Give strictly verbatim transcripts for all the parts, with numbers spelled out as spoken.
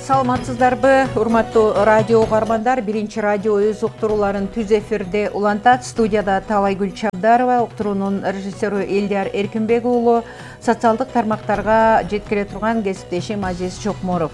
Саламатсыздарбы, урматтуу радио угармандар. Биринчи радио өз уктурууларын түз эфирде улантат. Студияда Талайгүл Чабдарова, уктуруунун режиссеру Элдияр Эркинбек уулу, социалдык тармактарга жеткире турган кесиптешим Азиз Чокморов.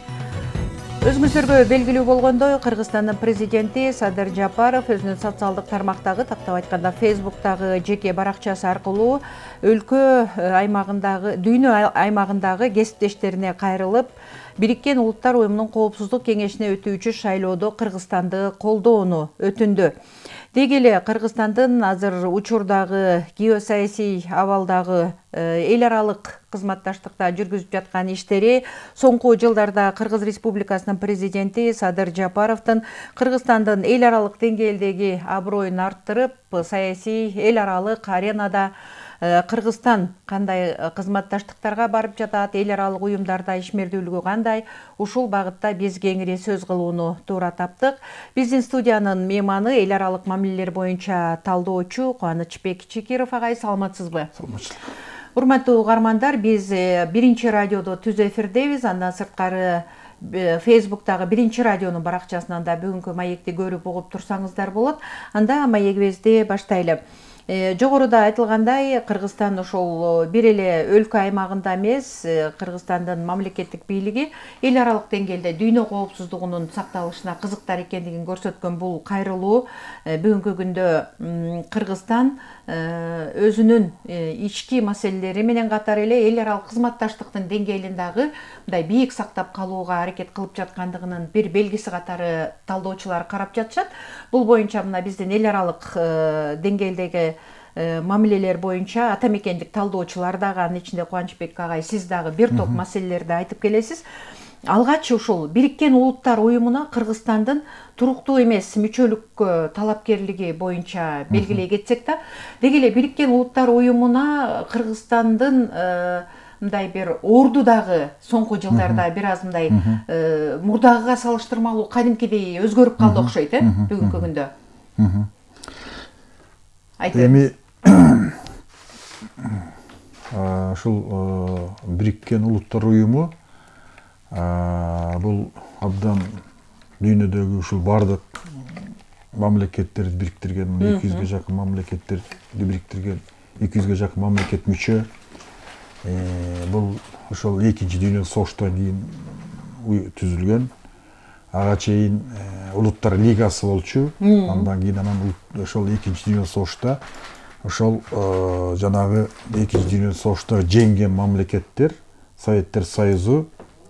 Өзүңүздөргө белгилүү болгондой, Кыргызстандын президенти Садыр Жапаров өзүнүн социалдык тармактагы, тактап айтканда Фейсбуктагы жеке баракчасы аркылуу өлкө аймагындагы, дүйнө аймагындагы кесиптештерине кайрылып, Бириккен Улуттар Уюмунун Коопсуздук кеңешине өтүүчү шайлоодо Кыргызстанды колдоону өтүндү. Деги эле Кыргызстандын азыр учурдагы геосаясий абалдагы эл аралык кызматташтыкта жүргүзүп жаткан иштери соңку жылдарда Кыргыз Республикасынын президенти Садыр Жапаровдун Кыргызстандын эл аралык деңгээлдеги аброюн арттырып, саясий эл аралык аренада Кыргызстан кандай кызматташтыктарга барып жатат, эл аралык уюмдарда ишмердүүлүгү кандай, ушул багытта биз кеңири сөз кылууну туура таптык. Биздин студиянын мейманы эл аралык мамилелер боюнча талдоочу Кубанычбек Чекиров агай. Саламатсызбы? Саламатчылык. Урматтуу угармандар, биз биринчи радиодо түз эфирдебиз. Андан сырткары Фейсбуктагы биринчи радионун баракчасынан да бүгүнкү маекти көрүп угуп турсаңыздар болот. Анда маегибизди баштайлы. Жогоруда айтылгандай, Кыргызстан ошол бир эле өлкө аймагында эмес, Кыргызстандын мамлекеттик бийлиги эл аралык деңгээлде дүйнө коопсуздугунун сакталышына кызыктар экендигин көрсөткөн бул кайрылуу бүгүнкү күндө Кыргызстан өзүнүн ички маселелери менен катар эле эл аралык кызматташтыктын деңгээлин дагы мындай бийик сактап калууга аракет кылып жаткандыгынын бир белгиси катары талдоочулар карап жатышат. Бул боюнча мына биздин эл аралык деңгээлдеги мамилелер боюнча атамекендик талдоочулар дагы, анын ичинде Кубанычбек агай, сиз дагы бир топ маселелерди айтып келесиз. Алгач ушул Бириккен Улуттар Уюмуна Кыргызстандын туруктуу эмес мүчөлүккө талапкерлиги боюнча белгилей кетсек да, деги эле Бириккен Улуттар Уюмуна Кыргызстандын мындай бир орду дагы соңку жылдарда бир аз мындай мурдагыга салыштырмалуу кадимкидей өзгөрүп калды окшойт, э, бүгүнкү күндө. Эми ушул Бириккен Улуттар Уюму бул абдан дүйнөдөгү ушул бардык мамлекеттерди бириктирген, эки жүзгө жакын мамлекеттерди бириктирген, эки жүзгө жакын мамлекет мүчө. Бул ошол экинчи дүйнөлүк согуштан кийин түзүлгөн. Ага чейин Улуттар Лигасы болчу. Андан кийин анан ошол экинчи дүйнөлүк согушта ошол жанагы экинчи дүйнөлүк согушта жеңген мамлекеттер, Советтер Союзу,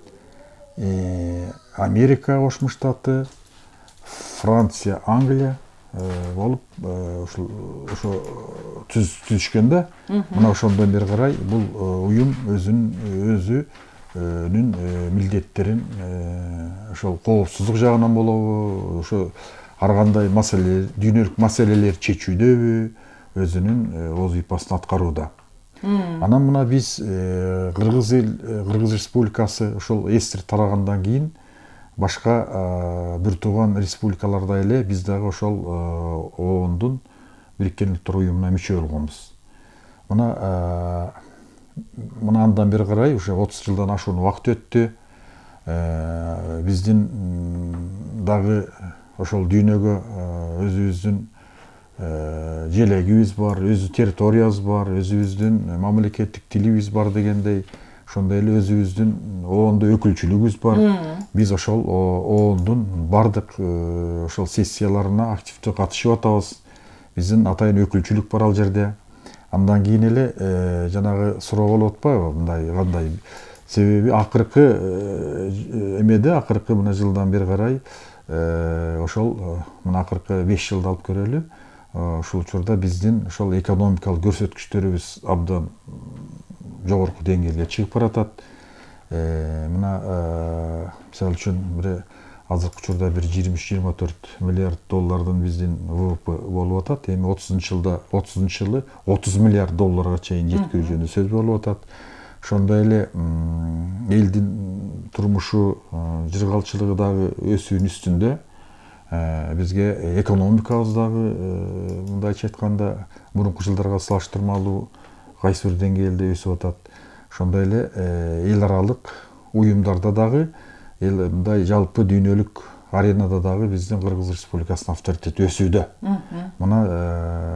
Америка Кошмо Штаты, Франция, Англия болуп ошо түзүшкөн да. Мына ошондон бери карай бул уюм өзүнүн өзүнүн милдеттерин ошол коопсуздук жагынан болобу, ошо ар кандай маселе, дүйнөлүк маселелерди чечүүдөбү өзүнүн вазыйфасын аткарууда. Анан мына биз Кыргыз эл, Кыргыз Республикасы ошол эстир тарагандан кийин башка бир тууган республикаларда эле биз дагы ошол оондун Бириккен Улуттар Уюмуна мүчө болгонбуз. Мына мына андан бери карай уже отуз жылдан ашуун убакыт өттү. Биздин дагы ошол дүйнөгө өзүбүздүн желегибиз бар, өзү территориябыз бар, өзүбүздүн мамлекеттик тилибиз бар дегендей, ошондой эле өзүбүздүн оондо өкүлчүлүгүбүз бар. Биз ошол оондун бардык ошол сессияларына активдүү катышып атабыз. Биздин атайын өкүлчүлүк бар ал жерде. Андан кийин эле жанагы суроо болуп атпайбы, мындай кандай? Себеби акыркы эмеде, акыркы мына жылдан бери карай ошол мына акыркы беш жылды алып көрөлү. Ушул учурда биздин ошол экономикалык көрсөткүчтөрүбүз абдан жогорку деңгээлге чыгып баратат. Мына мисалы үчүн бир азыркы учурда бир жыйырма үч жыйырма төрт миллиард доллардын биздин вэ вэ пэ болуп атат. Эми отузунчу жылда отузунчу жылы отуз миллиард долларга чейин жеткирүү жөнүндө сөз болуп атат. Ошондой эле элдин турмушу, жыргалчылыгы дагы өсүүнүн үстүндө. Бизге экономикабыз дагы мындайча айтканда мурунку жылдарга салыштырмалуу кайсы бир деңгээлде өсүп атат. Ошондой эле эл аралык уюмдарда дагы эл мындай жалпы дүйнөлүк аренада дагы биздин Кыргыз Республикасынын авторитети өсүүдө. Мына